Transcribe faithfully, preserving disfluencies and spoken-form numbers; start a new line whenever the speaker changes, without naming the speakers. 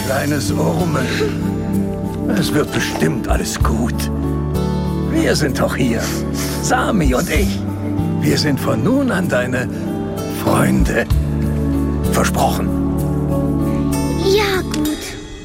kleines Urmel. Es wird bestimmt alles gut. Wir sind doch hier, Sami und ich. Wir sind von nun an deine Freunde. Versprochen.
Ja, gut.